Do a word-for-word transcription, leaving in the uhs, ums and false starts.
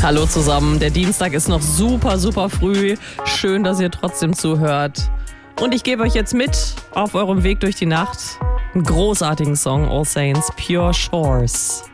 Hallo zusammen, der Dienstag ist noch super, super früh. Schön, dass ihr trotzdem zuhört. Und ich gebe euch jetzt mit auf eurem Weg durch die Nacht einen großartigen Song, All Saints, Pure Shores.